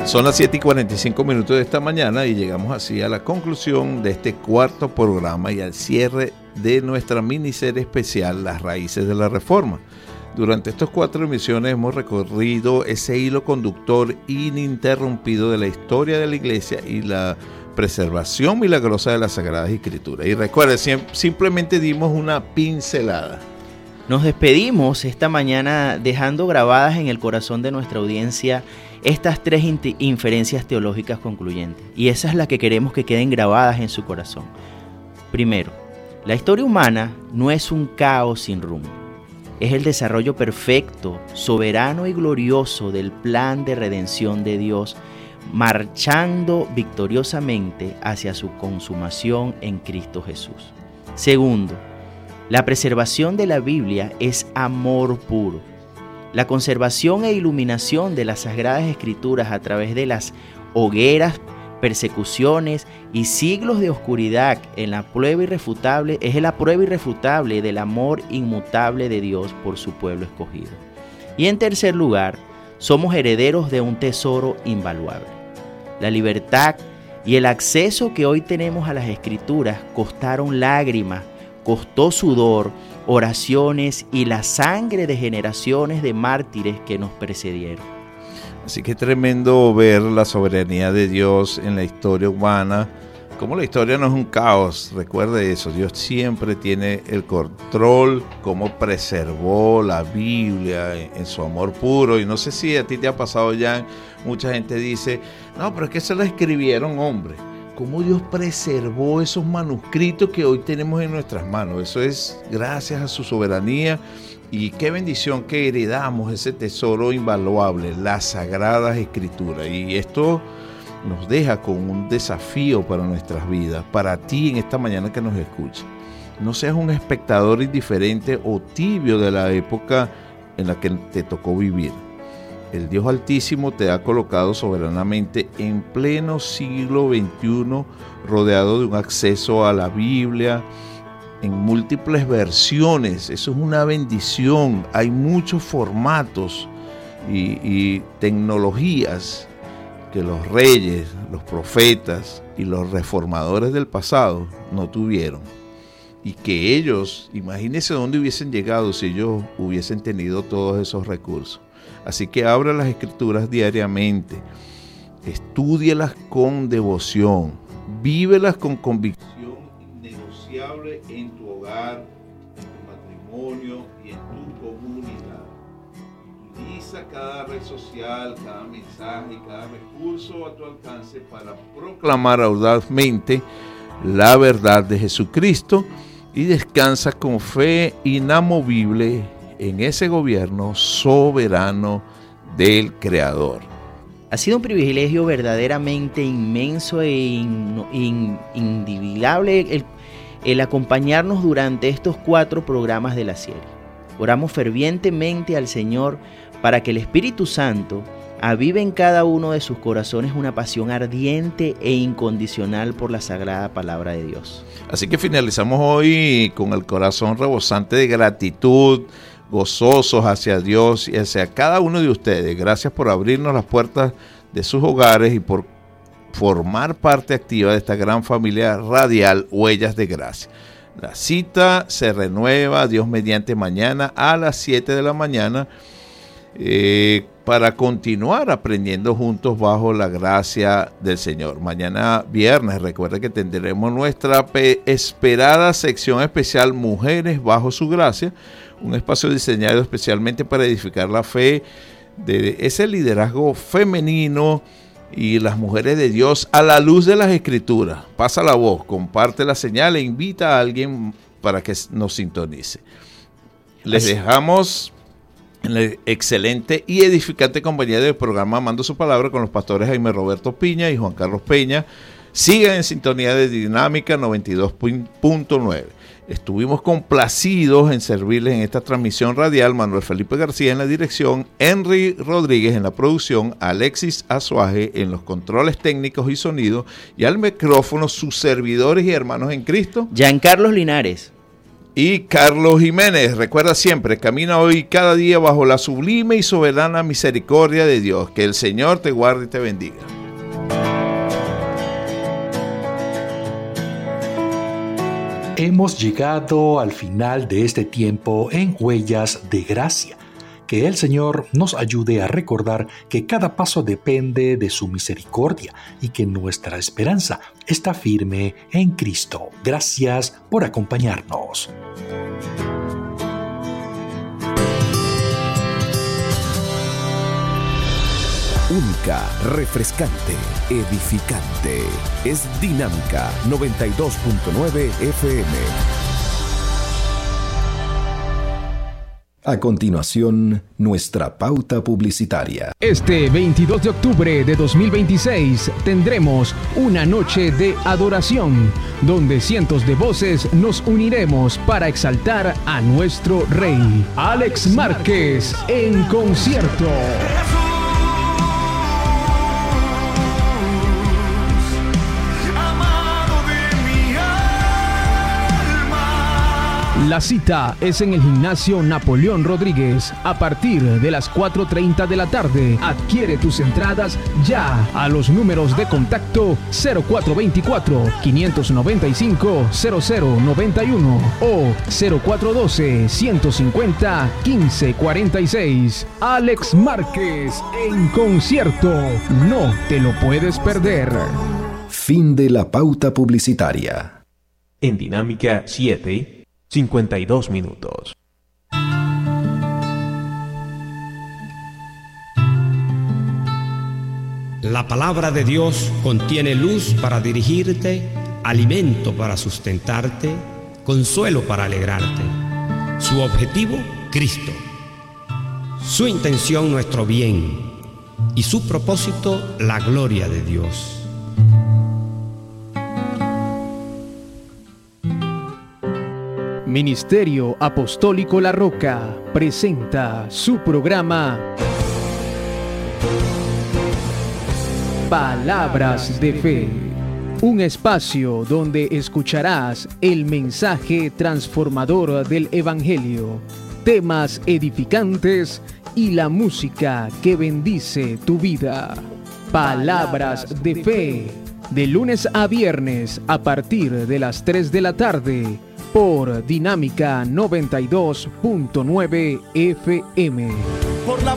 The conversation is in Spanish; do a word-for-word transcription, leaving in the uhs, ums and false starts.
Son las siete y cuarenta y cinco minutos de esta mañana y llegamos así a la conclusión de este cuarto programa y al cierre de nuestra miniserie especial Las Raíces de la Reforma. Durante estas cuatro emisiones hemos recorrido ese hilo conductor ininterrumpido de la historia de la Iglesia y la preservación milagrosa de las Sagradas Escrituras. Y recuerden, simplemente dimos una pincelada. Nos despedimos esta mañana dejando grabadas en el corazón de nuestra audiencia estas tres inferencias teológicas concluyentes. Y esa es la que queremos que queden grabadas en su corazón. Primero, la historia humana no es un caos sin rumbo. Es el desarrollo perfecto, soberano y glorioso del plan de redención de Dios, marchando victoriosamente hacia su consumación en Cristo Jesús. Segundo, la preservación de la Biblia es amor puro. La conservación e iluminación de las Sagradas Escrituras a través de las hogueras, persecuciones y siglos de oscuridad en la prueba irrefutable es la prueba irrefutable del amor inmutable de Dios por su pueblo escogido. Y en tercer lugar, somos herederos de un tesoro invaluable. La libertad y el acceso que hoy tenemos a las Escrituras costaron lágrimas, costó sudor, oraciones y la sangre de generaciones de mártires que nos precedieron. Así que es tremendo ver la soberanía de Dios en la historia humana, como la historia no es un caos, recuerde eso, Dios siempre tiene el control, cómo preservó la Biblia en, en su amor puro. Y no sé si a ti te ha pasado ya, mucha gente dice, no, pero es que se la escribieron hombres. Cómo Dios preservó esos manuscritos que hoy tenemos en nuestras manos. Eso es gracias a su soberanía y qué bendición que heredamos ese tesoro invaluable, las Sagradas Escrituras. Y esto nos deja con un desafío para nuestras vidas, para ti en esta mañana que nos escucha. No seas un espectador indiferente o tibio de la época en la que te tocó vivir. El Dios Altísimo te ha colocado soberanamente en pleno siglo veintiuno, rodeado de un acceso a la Biblia en múltiples versiones. Eso es una bendición. Hay muchos formatos y, y tecnologías que los reyes, los profetas y los reformadores del pasado no tuvieron. Y que ellos, imagínense dónde hubiesen llegado si ellos hubiesen tenido todos esos recursos. Así que abra las Escrituras diariamente, estúdielas con devoción, vívelas con convicción innegociable en tu hogar, en tu matrimonio y en tu comunidad. Utiliza cada red social, cada mensaje, cada recurso a tu alcance para proclamar audazmente la verdad de Jesucristo y descansa con fe inamovible en ese gobierno soberano del Creador. Ha sido un privilegio verdaderamente inmenso e in, in, indivisible el, el acompañarnos durante estos cuatro programas de la serie. Oramos fervientemente al Señor para que el Espíritu Santo avive en cada uno de sus corazones una pasión ardiente e incondicional por la sagrada palabra de Dios. Así que finalizamos hoy con el corazón rebosante de gratitud, gozosos hacia Dios y hacia cada uno de ustedes. Gracias por abrirnos las puertas de sus hogares y por formar parte activa de esta gran familia radial Huellas de Gracia. La cita se renueva, Dios mediante, mañana a las siete de la mañana eh, para continuar aprendiendo juntos bajo la gracia del Señor. Mañana viernes, recuerda que tendremos nuestra esperada sección especial Mujeres bajo su gracia, un espacio diseñado especialmente para edificar la fe de ese liderazgo femenino y las mujeres de Dios a la luz de las Escrituras. Pasa la voz, comparte la señal e invita a alguien para que nos sintonice. Les dejamos en la excelente y edificante compañía del programa Amando su Palabra con los pastores Jaime Roberto Piña y Juan Carlos Peña. Sigan en sintonía de Dinámica noventa y dos punto nueve. Estuvimos complacidos en servirles en esta transmisión radial. Manuel Felipe García en la dirección, Henry Rodríguez en la producción, Alexis Azuaje en los controles técnicos y sonido, y al micrófono sus servidores y hermanos en Cristo, Giancarlos Linares. Y Carlos Jiménez, recuerda siempre, camina hoy cada día bajo la sublime y soberana misericordia de Dios. Que el Señor te guarde y te bendiga. Hemos llegado al final de este tiempo en Huellas de Gracia. Que el Señor nos ayude a recordar que cada paso depende de su misericordia y que nuestra esperanza está firme en Cristo. Gracias por acompañarnos. Única, refrescante, edificante. Es Dinámica noventa y dos punto nueve F M. A continuación, nuestra pauta publicitaria. Este veintidós de octubre de dos mil veintiséis tendremos una noche de adoración, donde cientos de voces nos uniremos para exaltar a nuestro Rey. Alex Márquez en concierto. La cita es en el Gimnasio Napoleón Rodríguez a partir de las cuatro treinta de la tarde. Adquiere tus entradas ya a los números de contacto cero cuatro veinticuatro, quinientos noventa y cinco, cero cero noventa y uno o cero cuatro doce, ciento cincuenta, quince cuarenta y seis. Alex Márquez en concierto. No te lo puedes perder. Fin de la pauta publicitaria. En Dinámica siete, cincuenta y dos minutos. La palabra de Dios contiene luz para dirigirte, alimento para sustentarte, consuelo para alegrarte. Su objetivo, Cristo. Su intención, nuestro bien. Y su propósito, la gloria de Dios. Ministerio Apostólico La Roca presenta su programa Palabras de Fe, un espacio donde escucharás el mensaje transformador del Evangelio, temas edificantes y la música que bendice tu vida. Palabras de Fe, de lunes a viernes a partir de las tres de la tarde, por Dinámica noventa y dos punto nueve F M. Por la